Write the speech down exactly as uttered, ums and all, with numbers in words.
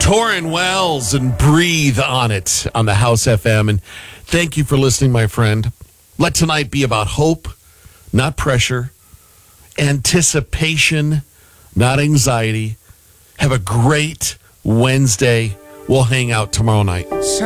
Torrin Wells and Breathe on it on the House F M. And thank you for listening, my friend. Let tonight be about hope, not pressure, anticipation, not anxiety. Have a great Wednesday. We'll hang out tomorrow night.